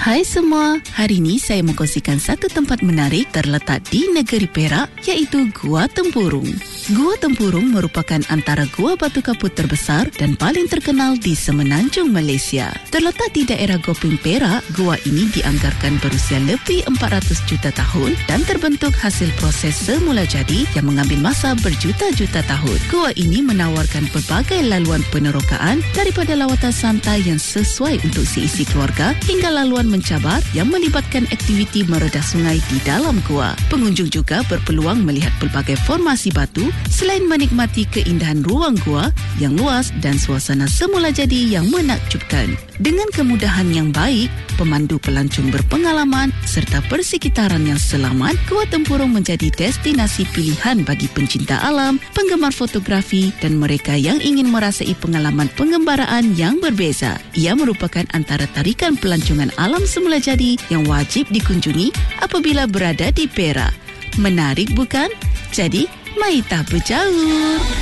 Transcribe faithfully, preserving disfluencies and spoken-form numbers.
Hai semua, hari ini saya mengkongsikan satu tempat menarik terletak di negeri Perak, iaitu Gua Tempurung. Gua Tempurung merupakan antara gua batu kapur terbesar dan paling terkenal di semenanjung Malaysia. Terletak di daerah Gopeng, Perak, gua ini dianggarkan berusia lebih empat ratus juta tahun dan terbentuk hasil proses semula jadi yang mengambil masa berjuta-juta tahun. Gua ini menawarkan pelbagai laluan penerokaan daripada lawatan santai yang sesuai untuk seisi keluarga hingga laluan mencabar yang melibatkan aktiviti meredah sungai di dalam gua. Pengunjung juga berpeluang melihat pelbagai formasi batu selain menikmati keindahan ruang gua yang luas dan suasana semula jadi yang menakjubkan. Dengan kemudahan yang baik, pemandu pelancong berpengalaman serta persekitaran yang selamat, Gua Tempurung menjadi destinasi pilihan bagi pencinta alam, penggemar fotografi dan mereka yang ingin merasai pengalaman pengembaraan yang berbeza. Ia merupakan antara tarikan pelancongan alam semula jadi yang wajib dikunjungi apabila berada di Perak. Menarik bukan? Jadi, mari tak berjauh.